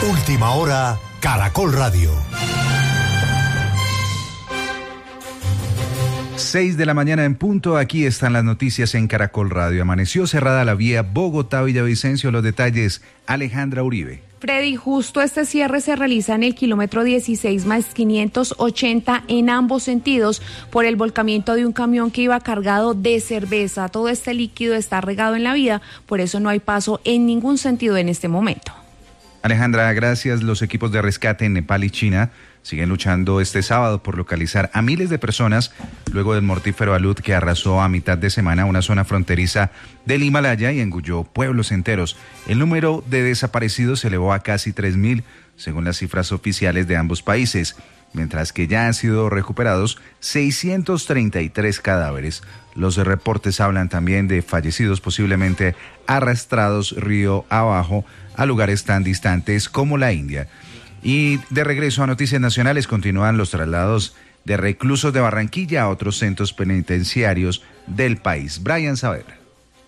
Última hora, Caracol Radio. 6 de la mañana en punto, aquí están las noticias en Caracol Radio. Amaneció cerrada la vía Bogotá-Villavicencio. Los detalles, Alejandra Uribe. Freddy, justo este cierre se realiza en el kilómetro 16 más 580 en ambos sentidos por el volcamiento de un camión que iba cargado de cerveza. Todo este líquido está regado en la vía, por eso no hay paso en ningún sentido en este momento. Alejandra, gracias. Los equipos de rescate en Nepal y China siguen luchando este sábado por localizar a miles de personas luego del mortífero alud que arrasó a mitad de semana una zona fronteriza del Himalaya y engulló pueblos enteros. El número de desaparecidos se elevó a casi 3.000, según las cifras oficiales de ambos países, mientras que ya han sido recuperados 633 cadáveres. Los reportes hablan también de fallecidos posiblemente arrastrados río abajo a lugares tan distantes como la India. Y de regreso a Noticias Nacionales, continúan los traslados de reclusos de Barranquilla a otros centros penitenciarios del país. Brian Saavedra.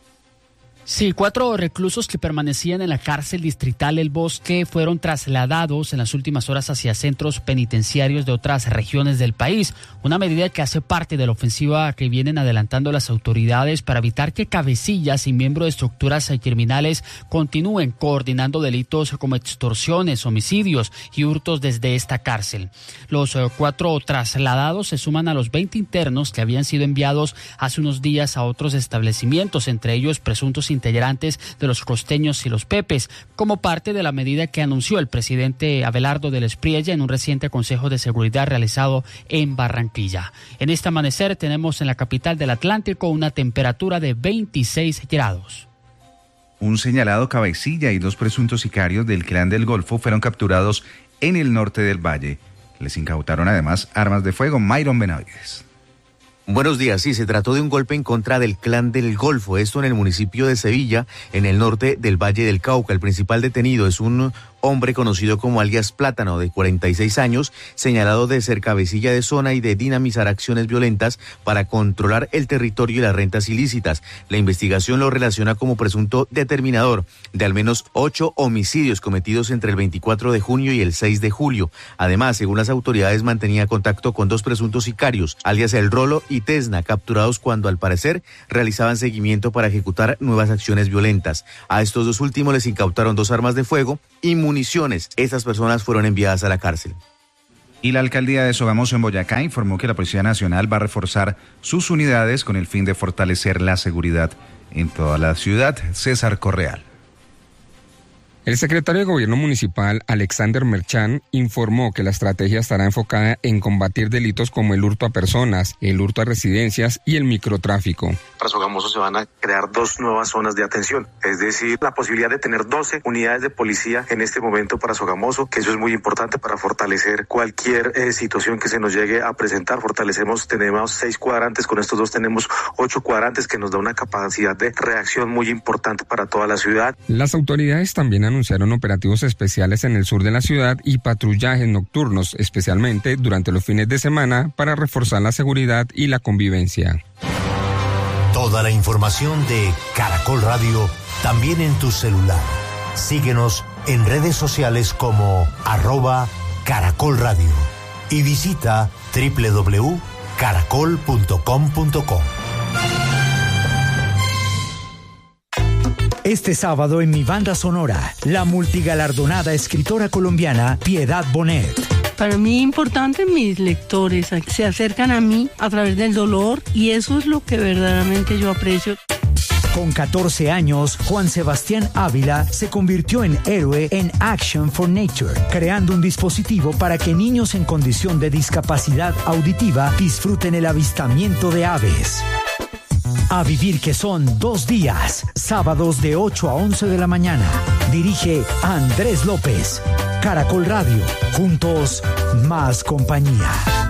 Sí, 4 reclusos que permanecían en la cárcel distrital El Bosque fueron trasladados en las últimas horas hacia centros penitenciarios de otras regiones del país. Una medida que hace parte de la ofensiva que vienen adelantando las autoridades para evitar que cabecillas y miembros de estructuras criminales continúen coordinando delitos como extorsiones, homicidios y hurtos desde esta cárcel. Los 4 trasladados se suman a los 20 internos que habían sido enviados hace unos días a otros establecimientos, entre ellos presuntos integrantes de los Costeños y los Pepes, como parte de la medida que anunció el presidente Abelardo del Espriella en un reciente Consejo de Seguridad realizado en Barranquilla. En este amanecer tenemos en la capital del Atlántico una temperatura de 26 grados. Un señalado cabecilla y 2 presuntos sicarios del Clan del Golfo fueron capturados en el norte del valle. Les incautaron además armas de fuego. Myron Benavides. Buenos días, sí, se trató de un golpe en contra del Clan del Golfo, esto en el municipio de Sevilla, en el norte del Valle del Cauca. El principal detenido es un hombre conocido como alias Plátano, de 46 años, señalado de ser cabecilla de zona y de dinamizar acciones violentas para controlar el territorio y las rentas ilícitas. La investigación lo relaciona como presunto determinador de al menos 8 homicidios cometidos entre el 24 de junio y el 6 de julio. Además, según las autoridades, mantenía contacto con 2 presuntos sicarios, alias El Rolo y Tesna, capturados cuando al parecer realizaban seguimiento para ejecutar nuevas acciones violentas. A estos 2 últimos les incautaron 2 armas de fuego y municiones. Estas personas fueron enviadas a la cárcel. Y la alcaldía de Sogamoso en Boyacá informó que la Policía Nacional va a reforzar sus unidades con el fin de fortalecer la seguridad en toda la ciudad. César Correal. El secretario de Gobierno Municipal, Alexander Merchán, informó que la estrategia estará enfocada en combatir delitos como el hurto a personas, el hurto a residencias y el microtráfico. Para Sogamoso se van a crear 2 nuevas zonas de atención, es decir, la posibilidad de tener 12 unidades de policía en este momento para Sogamoso, que eso es muy importante para fortalecer cualquier situación que se nos llegue a presentar. Tenemos 6 cuadrantes, con estos 2 tenemos 8 cuadrantes, que nos da una capacidad de reacción muy importante para toda la ciudad. Las autoridades también anunciaron operativos especiales en el sur de la ciudad y patrullajes nocturnos, especialmente durante los fines de semana, para reforzar la seguridad y la convivencia. Toda la información de Caracol Radio también en tu celular. Síguenos en redes sociales como @Caracol Radio y visita www.caracol.com.co. Este sábado en mi banda sonora, la multigalardonada escritora colombiana Piedad Bonet. Para mí es importante, mis lectores se acercan a mí a través del dolor y eso es lo que verdaderamente yo aprecio. Con 14 años, Juan Sebastián Ávila se convirtió en héroe en Action for Nature, creando un dispositivo para que niños en condición de discapacidad auditiva disfruten el avistamiento de aves. A vivir, que son 2 días, sábados de 8 a 11 de la mañana. Dirige Andrés López. Caracol Radio, juntos, más compañía.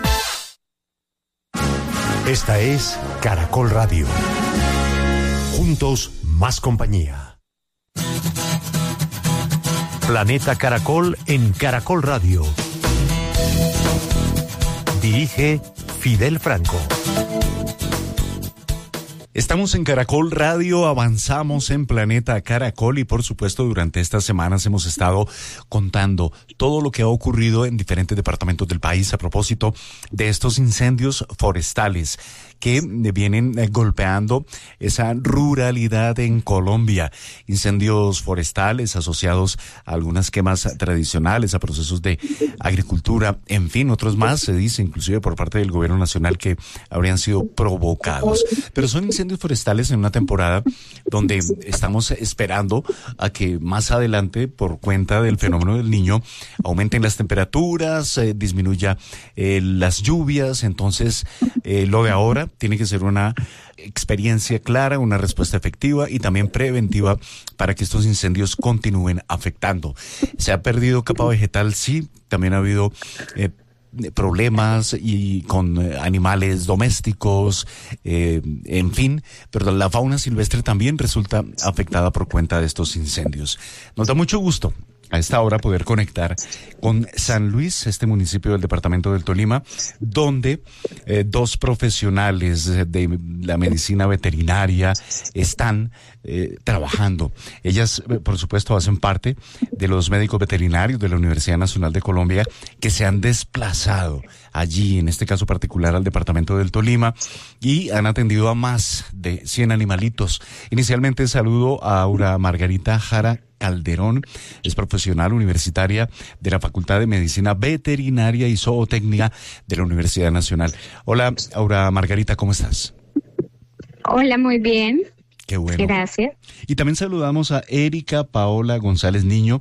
Esta es Caracol Radio. Juntos, más compañía. Planeta Caracol en Caracol Radio. Dirige Fidel Franco. Estamos en Caracol Radio, avanzamos en Planeta Caracol y por supuesto durante estas semanas hemos estado contando todo lo que ha ocurrido en diferentes departamentos del país a propósito de estos incendios forestales que vienen golpeando esa ruralidad en Colombia. Incendios forestales asociados a algunas quemas tradicionales, a procesos de agricultura, en fin, otros más se dice inclusive por parte del gobierno nacional que habrían sido provocados. Pero son incendios forestales en una temporada donde estamos esperando a que más adelante, por cuenta del fenómeno del Niño, aumenten las temperaturas, disminuya las lluvias. Entonces, lo de ahora tiene que ser una experiencia clara, una respuesta efectiva y también preventiva para que estos incendios continúen afectando. Se ha perdido capa vegetal, sí, también ha habido problemas y con animales domésticos, en fin, pero la fauna silvestre también resulta afectada por cuenta de estos incendios. Nos da mucho gusto a esta hora poder conectar con San Luis, este municipio del departamento del Tolima, donde dos profesionales de la medicina veterinaria están trabajando. Ellas, por supuesto, hacen parte de los médicos veterinarios de la Universidad Nacional de Colombia que se han desplazado allí, en este caso particular al departamento del Tolima, y han atendido a más de 100 animalitos. Inicialmente saludo a Aura Margarita Jara Calderón, es profesional universitaria de la Facultad de Medicina Veterinaria y Zootecnia de la Universidad Nacional. Hola, Aura Margarita, ¿cómo estás? Hola, muy bien. Qué bueno. Gracias. Y también saludamos a Erika Paola González Niño,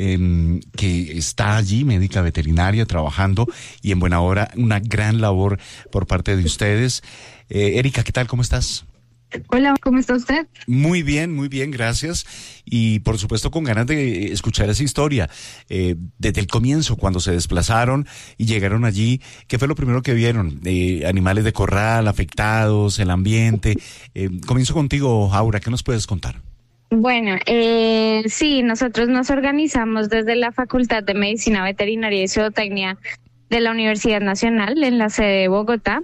que está allí, médica veterinaria, trabajando y en buena hora, una gran labor por parte de ustedes. Erika, ¿qué tal? ¿Cómo estás? Hola, ¿cómo está usted? Muy bien, gracias. Y por supuesto con ganas de escuchar esa historia. Desde el comienzo, cuando se desplazaron y llegaron allí, ¿qué fue lo primero que vieron? Animales de corral afectados, el ambiente. Comienzo contigo, Aura, ¿qué nos puedes contar? Bueno, sí, nosotros nos organizamos desde la Facultad de Medicina Veterinaria y Zootecnia de la Universidad Nacional en la sede de Bogotá.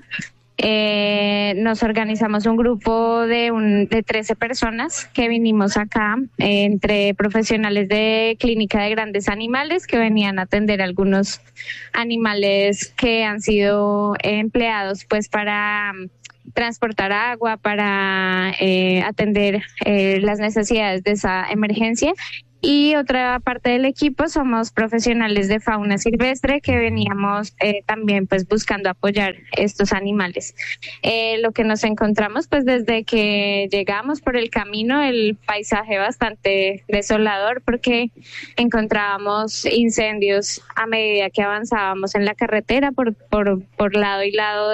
Nos organizamos un grupo de 13 personas que vinimos acá, entre profesionales de clínica de grandes animales que venían a atender algunos animales que han sido empleados pues para transportar agua, para atender las necesidades de esa emergencia. Y otra parte del equipo somos profesionales de fauna silvestre que veníamos también pues buscando apoyar estos animales. Lo que nos encontramos pues desde que llegamos por el camino, el paisaje bastante desolador porque encontrábamos incendios a medida que avanzábamos en la carretera por lado y lado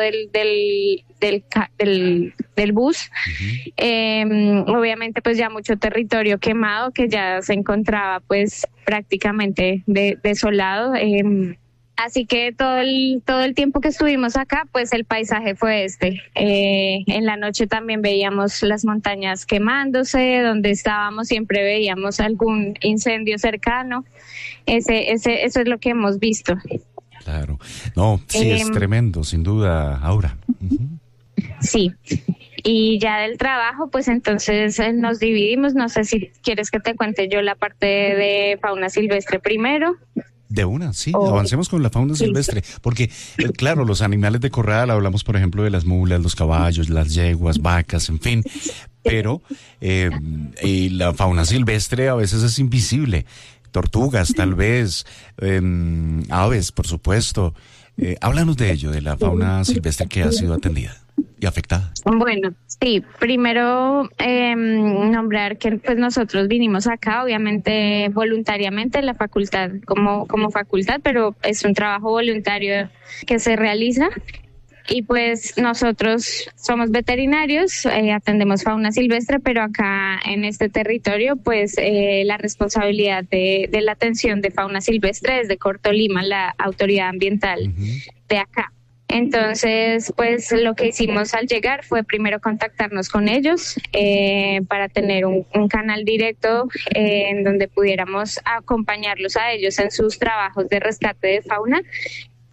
del bus. Obviamente pues ya mucho territorio quemado que ya se encontraba pues prácticamente desolado. Así que todo el tiempo que estuvimos acá, pues el paisaje fue en la noche también veíamos las montañas quemándose, donde estábamos siempre veíamos algún incendio cercano. Eso es lo que hemos visto. Claro. No, sí, es tremendo, sin duda, Aura. Sí. Y ya del trabajo, pues entonces nos dividimos. No sé si quieres que te cuente yo la parte de fauna silvestre primero. De una, sí, avancemos con la fauna silvestre, porque claro, los animales de corral, hablamos por ejemplo de las mulas, los caballos, las yeguas, vacas, en fin, pero la fauna silvestre a veces es invisible, tortugas tal vez, aves por supuesto. Háblanos de ello, de la fauna silvestre que ha sido atendida y afectada. Bueno, sí, primero nombrar que pues nosotros vinimos acá, obviamente voluntariamente en la facultad, como facultad, pero es un trabajo voluntario que se realiza. Y pues nosotros somos veterinarios, atendemos fauna silvestre, pero acá en este territorio pues la responsabilidad de la atención de fauna silvestre es de Cortolima, la autoridad ambiental de acá. Entonces, pues lo que hicimos al llegar fue primero contactarnos con ellos para tener un canal directo en donde pudiéramos acompañarlos a ellos en sus trabajos de rescate de fauna.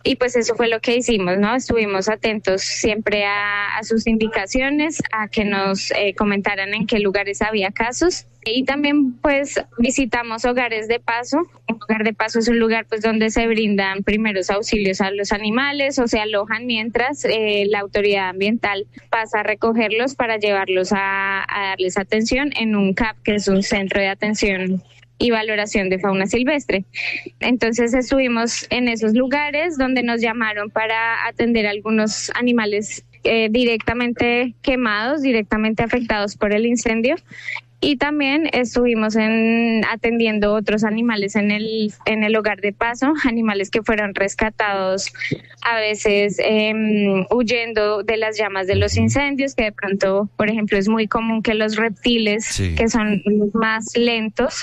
Y pues eso fue lo que hicimos, ¿no? Estuvimos atentos siempre a sus indicaciones, a que nos comentaran en qué lugares había casos. Y también pues visitamos hogares de paso. Un hogar de paso es un lugar pues donde se brindan primeros auxilios a los animales o se alojan mientras la autoridad ambiental pasa a recogerlos para llevarlos a darles atención en un CAP, que es un centro de atención y valoración de fauna silvestre. Entonces estuvimos en esos lugares donde nos llamaron para atender a algunos animales directamente quemados, directamente afectados por el incendio. Y también estuvimos atendiendo otros animales en el hogar de paso, animales que fueron rescatados a veces huyendo de las llamas de los incendios, que de pronto, por ejemplo, es muy común que los reptiles, que son los más lentos,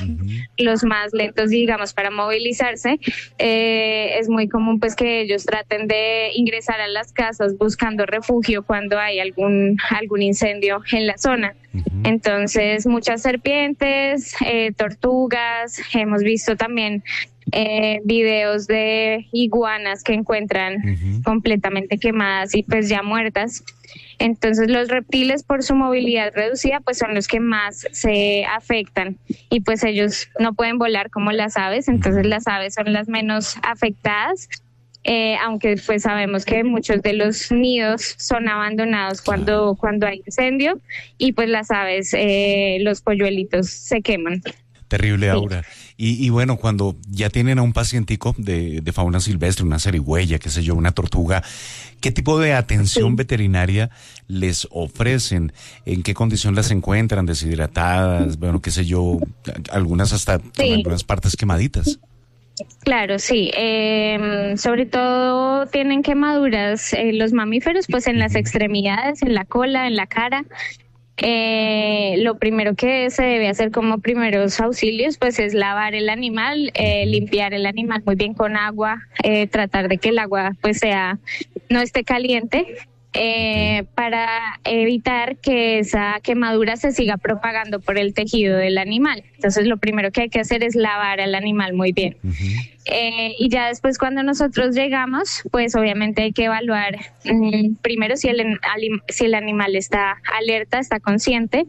digamos, para movilizarse, es muy común pues que ellos traten de ingresar a las casas buscando refugio cuando hay algún incendio en la zona. Entonces, muchas serpientes, tortugas, hemos visto también videos de iguanas que encuentran completamente quemadas y pues ya muertas. Entonces los reptiles, por su movilidad reducida, pues son los que más se afectan y pues ellos no pueden volar como las aves, entonces las aves son las menos afectadas. Aunque pues sabemos que muchos de los nidos son abandonados cuando hay incendio y pues las aves, los polluelitos se queman. Terrible, Aura. Y bueno, cuando ya tienen a un pacientico de fauna silvestre, una zarigüeya, qué sé yo, una tortuga, ¿qué tipo de atención veterinaria les ofrecen? ¿En qué condición las encuentran? ¿Deshidratadas? Bueno, qué sé yo, algunas hasta con algunas partes quemaditas. Claro, sí. Sobre todo tienen quemaduras los mamíferos, pues en las extremidades, en la cola, en la cara. Lo primero que se debe hacer como primeros auxilios, pues es lavar el animal, limpiar el animal muy bien con agua, tratar de que el agua pues no esté caliente. Para evitar que esa quemadura se siga propagando por el tejido del animal. Entonces lo primero que hay que hacer es lavar al animal muy bien. Y ya después cuando nosotros llegamos, pues obviamente hay que evaluar primero si el animal está alerta, está consciente,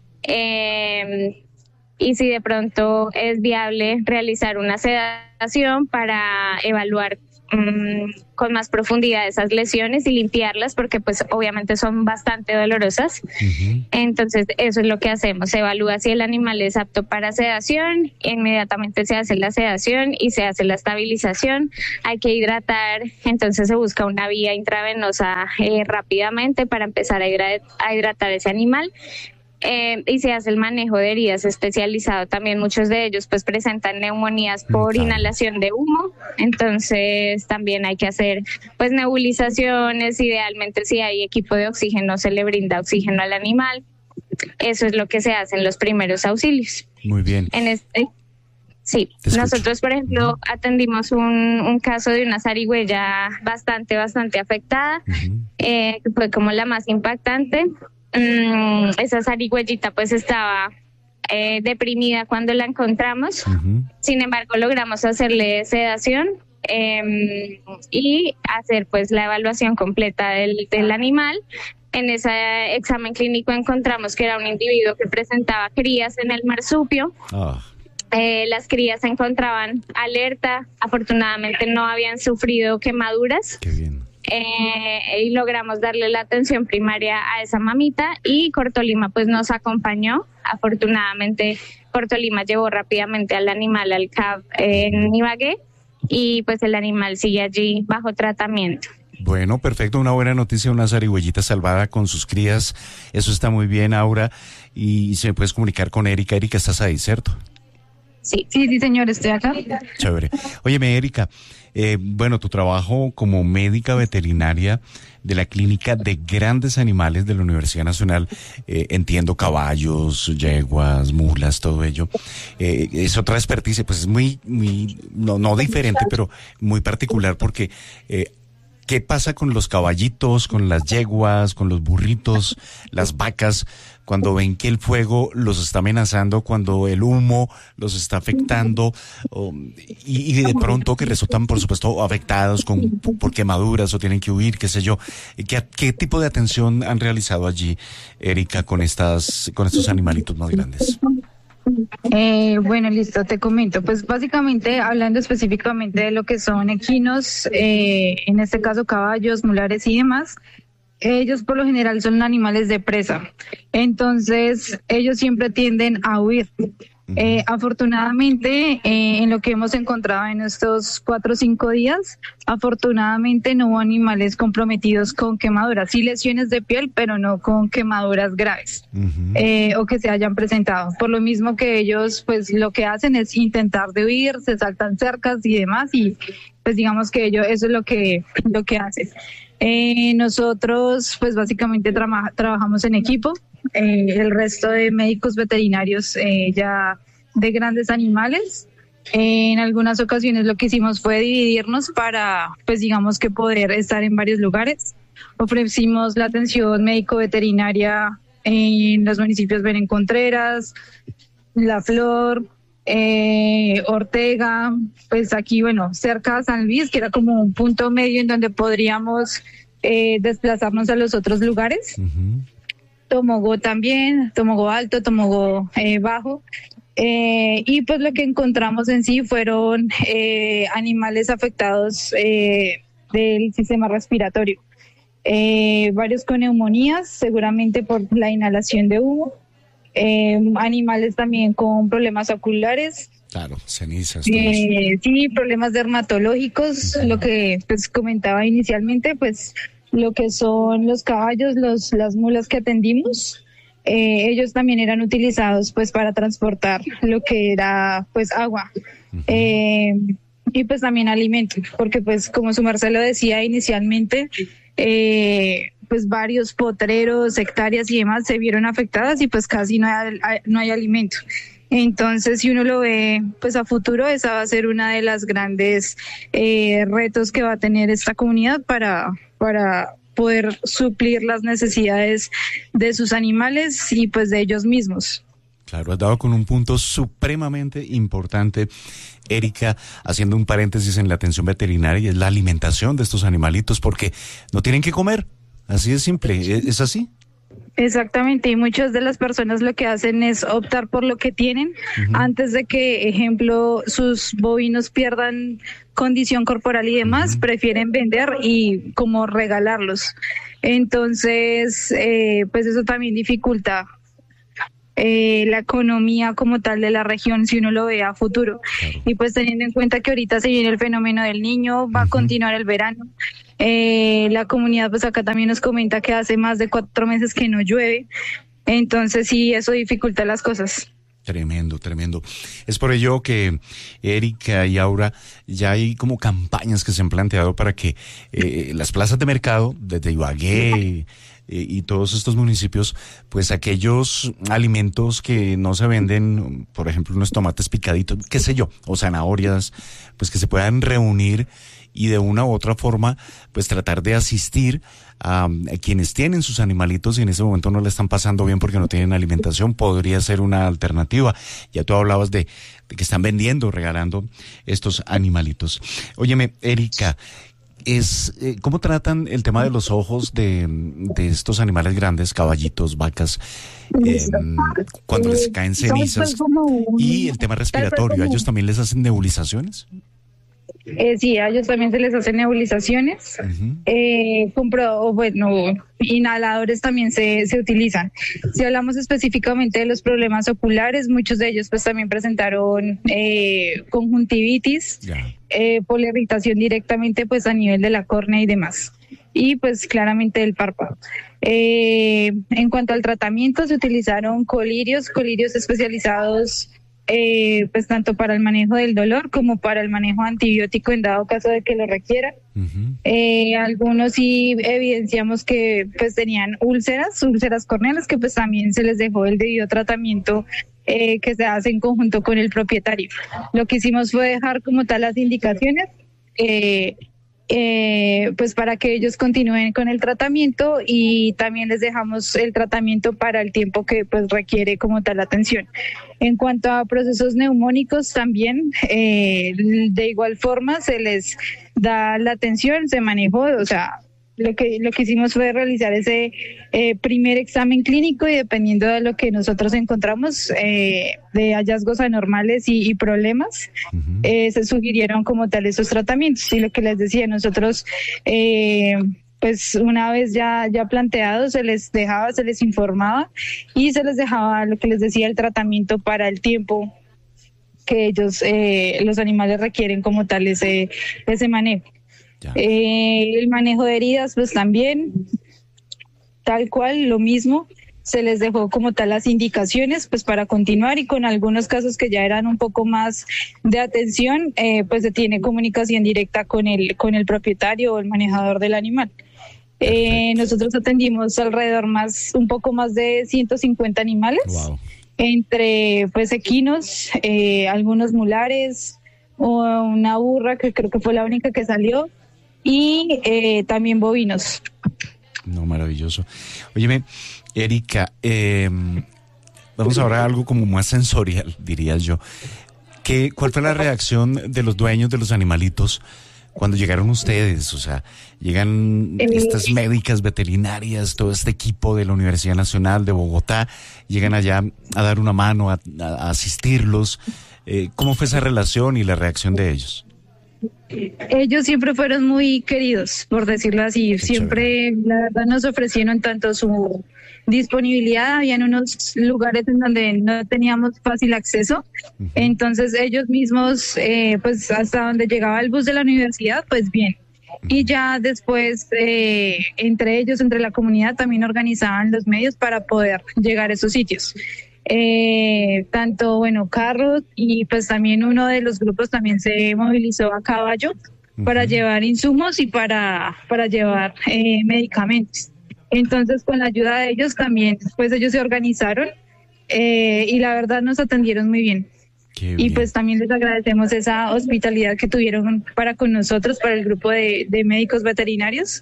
y si de pronto es viable realizar una sedación para evaluar con más profundidad esas lesiones y limpiarlas, porque pues obviamente son bastante dolorosas. Entonces eso es lo que hacemos, se evalúa si el animal es apto para sedación, inmediatamente se hace la sedación y se hace la estabilización. Hay que hidratar, entonces se busca una vía intravenosa rápidamente para empezar a hidratar ese animal. Y se hace el manejo de heridas especializado. También muchos de ellos pues presentan neumonías por inhalación de humo, entonces también hay que hacer pues nebulizaciones. Idealmente, si hay equipo de oxígeno, se le brinda oxígeno al animal. Eso es lo que se hace en los primeros auxilios. Muy bien. Sí, nosotros por ejemplo atendimos un caso de una zarigüeya bastante afectada, que fue como la más impactante. Esa zarigüeyita pues estaba deprimida cuando la encontramos. Sin embargo, logramos hacerle sedación y hacer pues la evaluación completa del animal. En ese examen clínico encontramos que era un individuo que presentaba crías en el marsupio. Las crías se encontraban alerta, afortunadamente no habían sufrido quemaduras. Qué bien. Y logramos darle la atención primaria a esa mamita, y Cortolima pues nos acompañó. Afortunadamente Cortolima llevó rápidamente al animal al CAP en Ibagué, y pues el animal sigue allí bajo tratamiento. Bueno, perfecto, una buena noticia, una zarigüeyita salvada con sus crías, eso está muy bien, Aura, y se puedes comunicar con Erika. Erika, estás ahí, ¿cierto? Sí, señor, estoy acá. Chévere. Óyeme, Erika, bueno, tu trabajo como médica veterinaria de la Clínica de Grandes Animales de la Universidad Nacional, entiendo caballos, yeguas, mulas, todo ello, es otra experticia, pues es muy, no diferente, pero muy particular, porque ¿qué pasa con los caballitos, con las yeguas, con los burritos, las vacas? cuando ven que el fuego los está amenazando, cuando el humo los está afectando, y de pronto que resultan, por supuesto, afectados por quemaduras o tienen que huir, qué sé yo. ¿Qué tipo de atención han realizado allí, Erika, con estos animalitos más grandes? Bueno, listo, te comento. Pues básicamente, hablando específicamente de lo que son equinos, en este caso caballos, mulares y demás, ellos por lo general son animales de presa. Entonces, ellos siempre tienden a huir. Afortunadamente, en lo que hemos encontrado en estos 4 o 5 días, afortunadamente no hubo animales comprometidos con quemaduras, sí lesiones de piel, pero no con quemaduras graves o que se hayan presentado. Por lo mismo que ellos, pues lo que hacen es intentar de huir, se saltan cercas y demás, y pues digamos que ellos, eso es lo que hacen. Nosotros, pues básicamente trabajamos en equipo. El resto de médicos veterinarios ya de grandes animales. En algunas ocasiones lo que hicimos fue dividirnos para, pues digamos que poder estar en varios lugares. Ofrecimos la atención médico-veterinaria en los municipios Belén Contreras, La Flor, Ortega, pues aquí, bueno, cerca de San Luis, que era como un punto medio en donde podríamos desplazarnos a los otros lugares. Tomogó también, Tomogó Alto, Tomogó Bajo, y pues lo que encontramos en sí fueron animales afectados del sistema respiratorio, varios con neumonías, seguramente por la inhalación de humo, animales también con problemas oculares. Claro, cenizas. Sí, problemas dermatológicos, lo que pues comentaba inicialmente, pues lo que son los caballos, las mulas que atendimos, ellos también eran utilizados pues para transportar lo que era pues agua y pues también alimentos, porque pues como su merced lo decía inicialmente, pues varios potreros, hectáreas y demás se vieron afectadas y pues casi no hay alimento. Entonces, si uno lo ve pues a futuro, esa va a ser una de las grandes retos que va a tener esta comunidad para poder suplir las necesidades de sus animales y pues de ellos mismos. Claro, has dado con un punto supremamente importante, Erika, haciendo un paréntesis en la atención veterinaria, y es la alimentación de estos animalitos, porque no tienen que comer, así de simple, ¿es así? Exactamente, y muchas de las personas lo que hacen es optar por lo que tienen antes de que, ejemplo, sus bovinos pierdan condición corporal y demás, prefieren vender y como regalarlos. Entonces, pues eso también dificulta la economía como tal de la región si uno lo ve a futuro. Claro. Y pues teniendo en cuenta que ahorita se viene el fenómeno del Niño, va a continuar el verano. La comunidad pues acá también nos comenta que hace más de 4 meses que no llueve, entonces sí, eso dificulta las cosas. Tremendo. Es por ello que Erika y Aura, ya hay como campañas que se han planteado para que las plazas de mercado, desde Ibagué y todos estos municipios, pues aquellos alimentos que no se venden, por ejemplo unos tomates picaditos, qué sé yo, o zanahorias, pues que se puedan reunir y de una u otra forma, pues tratar de asistir a quienes tienen sus animalitos y en ese momento no le están pasando bien porque no tienen alimentación, podría ser una alternativa. Ya tú hablabas de que están vendiendo, regalando estos animalitos. Óyeme, Erika, ¿cómo tratan el tema de los ojos de estos animales grandes, caballitos, vacas, cuando les caen cenizas? Y el tema respiratorio, ¿a ellos también les hacen nebulizaciones? Sí, a ellos también se les hacen nebulizaciones. Inhaladores también se utilizan. Si hablamos específicamente de los problemas oculares, muchos de ellos pues también presentaron conjuntivitis, por la irritación directamente pues a nivel de la córnea y demás. Y pues claramente del párpado. En cuanto al tratamiento, se utilizaron colirios especializados pues tanto para el manejo del dolor como para el manejo antibiótico en dado caso de que lo requiera. Algunos sí evidenciamos que pues tenían úlceras corneales que pues también se les dejó el debido tratamiento que se hace en conjunto con el propietario. Lo que hicimos fue dejar como tal las indicaciones pues para que ellos continúen con el tratamiento, y también les dejamos el tratamiento para el tiempo que pues requiere como tal atención. En cuanto a procesos neumónicos también, de igual forma se les da la atención, se manejó, o sea, lo que hicimos fue realizar ese primer examen clínico, y dependiendo de lo que nosotros encontramos de hallazgos anormales y problemas, se sugirieron como tal esos tratamientos. Y lo que les decía, nosotros pues una vez ya planteado, se les informaba y se les dejaba, lo que les decía, el tratamiento para el tiempo que ellos, los animales, requieren como tal ese manejo. El manejo de heridas, pues también, tal cual, lo mismo, se les dejó como tal las indicaciones pues para continuar, y con algunos casos que ya eran un poco más de atención, pues se tiene comunicación directa con el propietario o el manejador del animal. Nosotros atendimos alrededor un poco más de 150 animales, entre pues equinos, algunos mulares, o una burra que creo que fue la única que salió, y también bovinos. No, maravilloso. Óyeme, Erika, vamos ahora a algo como más sensorial, diría yo. ¿Cuál fue la reacción de los dueños de los animalitos cuando llegaron ustedes? O sea, llegan estas médicas veterinarias, todo este equipo de la Universidad Nacional de Bogotá, llegan allá a dar una mano, a asistirlos. ¿Cómo fue esa relación y la reacción de ellos? Ellos siempre fueron muy queridos, por decirlo así. Siempre, la verdad, nos ofrecieron tanto su disponibilidad. Habían unos lugares en donde no teníamos fácil acceso. Entonces ellos mismos, pues hasta donde llegaba el bus de la universidad, pues bien. Y ya después, entre ellos, entre la comunidad, también organizaban los medios para poder llegar a esos sitios. Tanto, carros, y pues también uno de los grupos también se movilizó a caballo para llevar insumos y para llevar medicamentos. Entonces, con la ayuda de ellos también, pues ellos se organizaron, y la verdad nos atendieron muy bien. Y pues también les agradecemos esa hospitalidad que tuvieron para con nosotros, para el grupo de médicos veterinarios,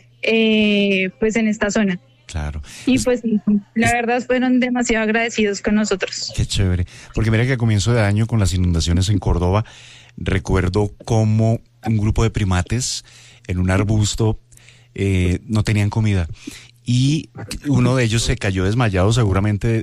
pues en esta zona. Claro. Y pues la verdad fueron demasiado agradecidos con nosotros. Qué chévere. Porque mira que a comienzo de año, con las inundaciones en Córdoba, recuerdo cómo un grupo de primates en un arbusto no tenían comida. Y uno de ellos se cayó desmayado seguramente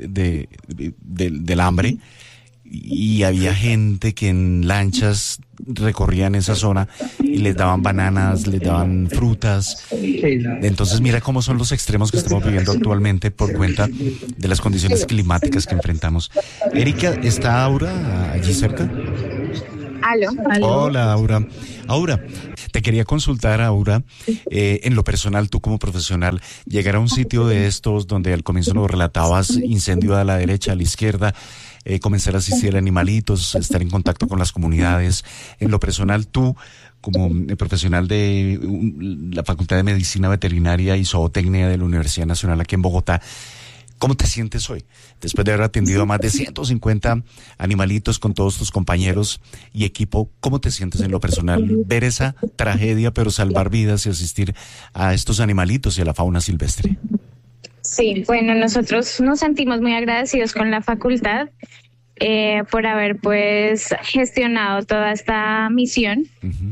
del hambre. Y había gente que en lanchas recorrían esa zona y les daban bananas, les daban frutas. Entonces mira cómo son los extremos que estamos viviendo actualmente por cuenta de las condiciones climáticas que enfrentamos. Erika, ¿está Aura allí cerca? Aló. Hola, Aura. Aura, te quería consultar, Aura, en lo personal, tú como profesional, llegar a un sitio de estos donde al comienzo nos relatabas incendio a la derecha, a la izquierda, comenzar a asistir a animalitos, estar en contacto con las comunidades. En lo personal, tú, como profesional de la Facultad de Medicina Veterinaria y Zootecnia de la Universidad Nacional aquí en Bogotá, ¿cómo te sientes hoy? Después de haber atendido a más de 150 animalitos con todos tus compañeros y equipo, ¿cómo te sientes en lo personal? Ver esa tragedia, pero salvar vidas y asistir a estos animalitos y a la fauna silvestre. Sí, bueno, nosotros nos sentimos muy agradecidos con la facultad por haber pues gestionado toda esta misión.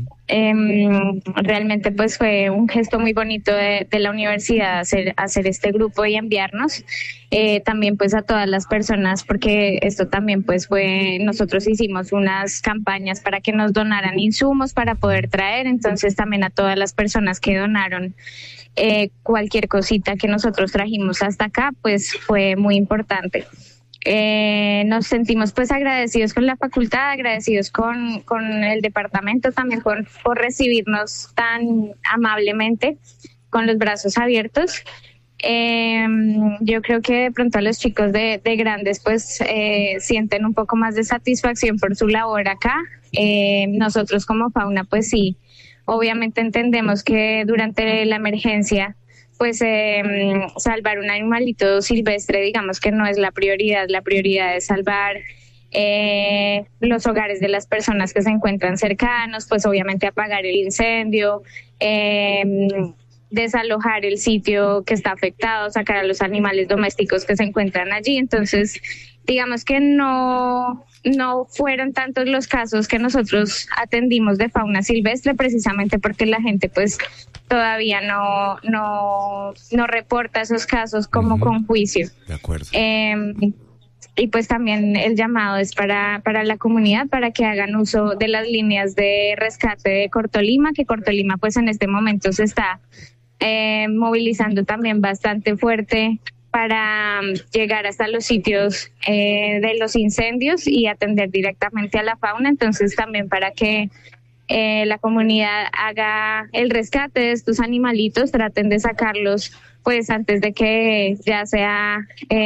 Realmente pues fue un gesto muy bonito de la universidad hacer este grupo y enviarnos también pues a todas las personas, porque esto también pues nosotros hicimos unas campañas para que nos donaran insumos para poder traer, entonces también a todas las personas que donaron cualquier cosita que nosotros trajimos hasta acá pues fue muy importante. Nos sentimos pues agradecidos con la facultad, agradecidos con el departamento también por recibirnos tan amablemente, con los brazos abiertos. Yo creo que de pronto los chicos de grandes pues sienten un poco más de satisfacción por su labor acá. Nosotros como fauna pues sí, obviamente entendemos que durante la emergencia pues salvar un animalito silvestre digamos que no es la prioridad es salvar los hogares de las personas que se encuentran cercanos, pues obviamente apagar el incendio, desalojar el sitio que está afectado, sacar a los animales domésticos que se encuentran allí. Entonces, digamos que no fueron tantos los casos que nosotros atendimos de fauna silvestre, precisamente porque la gente pues todavía no reporta esos casos como con juicio. De acuerdo. Y pues también el llamado es para la comunidad, para que hagan uso de las líneas de rescate de Cortolima, que Cortolima pues en este momento se está movilizando también bastante fuerte para llegar hasta los sitios de los incendios y atender directamente a la fauna. Entonces también para que la comunidad haga el rescate de estos animalitos, traten de sacarlos pues antes de que ya sea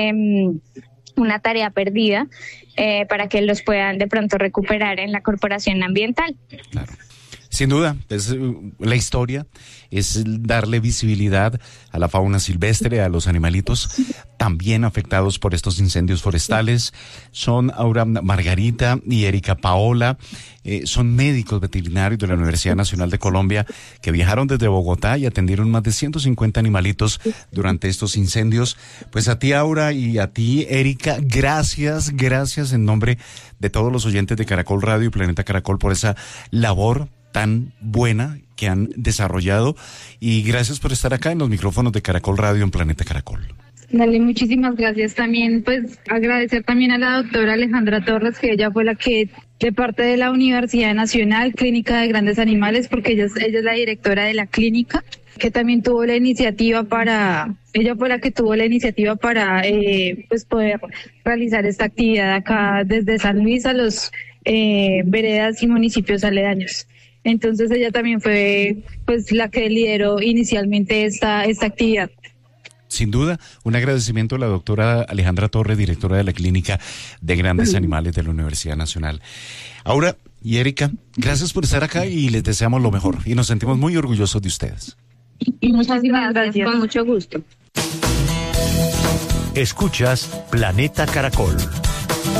una tarea perdida, para que los puedan de pronto recuperar en la Corporación Ambiental. Claro. Sin duda, es la historia, es darle visibilidad a la fauna silvestre, a los animalitos también afectados por estos incendios forestales. Son ahora Margarita y Erika Paola, son médicos veterinarios de la Universidad Nacional de Colombia que viajaron desde Bogotá y atendieron más de 150 animalitos durante estos incendios. Pues a ti, Aura, y a ti, Erika, gracias en nombre de todos los oyentes de Caracol Radio y Planeta Caracol por esa labor tan buena que han desarrollado, y gracias por estar acá en los micrófonos de Caracol Radio en Planeta Caracol. Dale, muchísimas gracias. También pues agradecer también a la doctora Alejandra Torres, que ella fue la que de parte de la Universidad Nacional Clínica de Grandes Animales, porque ella es la directora de la clínica, que también tuvo la iniciativa ella fue la que tuvo la iniciativa para pues poder realizar esta actividad acá desde San Luis a los veredas y municipios aledaños. Entonces ella también fue pues la que lideró inicialmente esta actividad. Sin duda, un agradecimiento a la doctora Alejandra Torres, directora de la Clínica de Grandes Animales de la Universidad Nacional. Aura y Erika, gracias por estar acá y les deseamos lo mejor y nos sentimos muy orgullosos de ustedes. Y muchas gracias, con mucho gusto. Escuchas Planeta Caracol.